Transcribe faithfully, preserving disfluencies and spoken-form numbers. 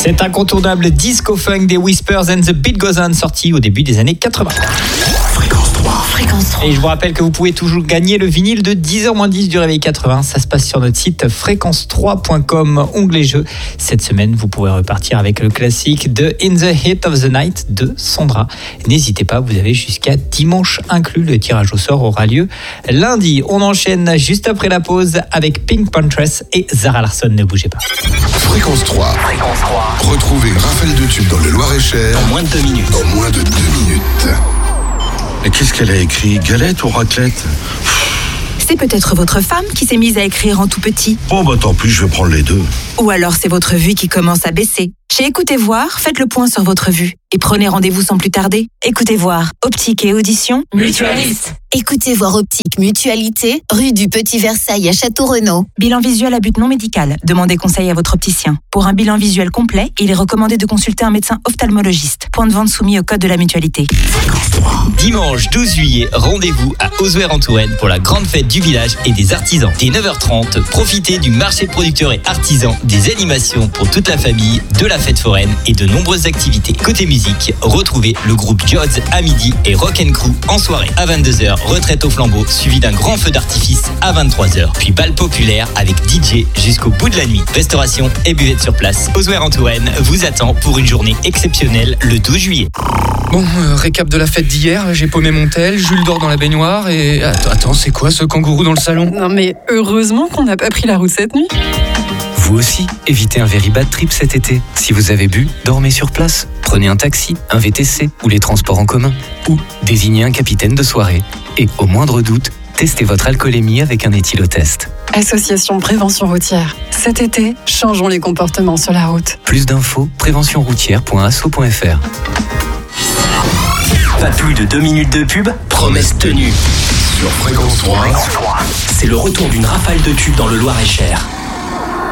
C'est incontournable disco funk des Whispers and the Beat Goes On, sorti au début des années quatre-vingts. Fréquence trois. Fréquence trois. Et je vous rappelle que vous pouvez toujours gagner le vinyle de dix heures moins dix du Réveil quatre-vingts. Ça se passe sur notre site fréquence trois point com, onglet jeux. Cette semaine, vous pourrez repartir avec le classique de In the Heat of the Night de Sandra. N'hésitez pas, vous avez jusqu'à dimanche inclus. Le tirage au sort aura lieu lundi. On enchaîne juste après la pause avec Pink Panthers et Zara Larsson. Ne bougez pas. Fréquence trois. Fréquence trois. Retrouvez une rafale de tubes dans le Loir-et-Cher En moins de deux minutes. en moins de deux minutes. Mais qu'est-ce qu'elle a écrit? Galette ou raclette? C'est peut-être votre femme qui s'est mise à écrire en tout petit. Oh bah tant pis, je vais prendre les deux. Ou alors c'est votre vue qui commence à baisser. Chez Écoutez Voir, faites le point sur votre vue et prenez rendez-vous sans plus tarder. Écoutez Voir, optique et audition, mutualiste. Écoutez Voir Optique Mutualité, rue du Petit Versailles à Château-Renaud. Bilan visuel à but non médical. Demandez conseil à votre opticien. Pour un bilan visuel complet, il est recommandé de consulter un médecin ophtalmologiste. Point de vente soumis au code de la mutualité. Dimanche douze juillet, rendez-vous à Ozouer-en-Touraine pour la grande fête du village et des artisans. Dès neuf heures trente, profitez du marché de producteurs et artisans, des animations pour toute la famille, de la fête foraine et de nombreuses activités. Côté musique, retrouvez le groupe Jods à midi et Rock'n'Crew en soirée. À vingt-deux heures, retraite au flambeau, suivi d'un grand feu d'artifice à vingt-trois heures. Puis bal populaire avec D J jusqu'au bout de la nuit. Restauration et buvette sur place. Ozouer-en-Touraine vous attend pour une journée exceptionnelle le douze juillet. Bon, euh, récap de la fête d'hier, j'ai paumé mon tel, Jules dort dans la baignoire et... Attends, attends, c'est quoi ce kangourou dans le salon? Non mais heureusement qu'on n'a pas pris la route cette nuit. Vous aussi, évitez un very bad trip cet été. Si vous avez bu, dormez sur place. Prenez un taxi, un V T C ou les transports en commun. Ou désignez un capitaine de soirée. Et au moindre doute, testez votre alcoolémie avec un éthylotest. Association Prévention Routière. Cet été, changeons les comportements sur la route. Plus d'infos, prévention routière point asso point f r. Pas plus de deux minutes de pub, promesse tenue. Sur Fréquence trois. C'est le retour d'une rafale de tubes dans le Loir-et-Cher.